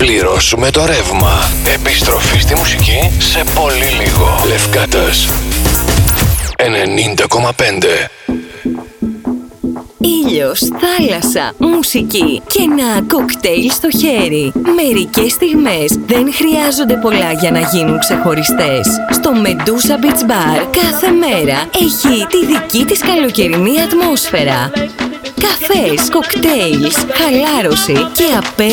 Πληρώσουμε το ρεύμα. Επιστροφή στη μουσική σε πολύ λίγο. Λευκάτας 90,5. Ήλιος, θάλασσα, μουσική και ένα κοκτέιλ στο χέρι. Μερικές στιγμές δεν χρειάζονται πολλά για να γίνουν ξεχωριστές. Στο Medusa Beach Bar κάθε μέρα έχει τη δική της καλοκαιρινή ατμόσφαιρα. Καφές, κοκτέιλς, χαλάρωση και